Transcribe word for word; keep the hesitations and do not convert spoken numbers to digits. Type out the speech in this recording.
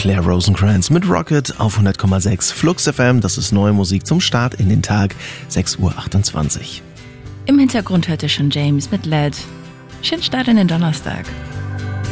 Claire Rosencrantz mit Rocket auf hundert Komma sechs Flux F M. Das ist neue Musik zum Start in den Tag, sechs Uhr achtundzwanzig. Im Hintergrund hört ihr schon James mit L E D. Schönen Start in den Donnerstag.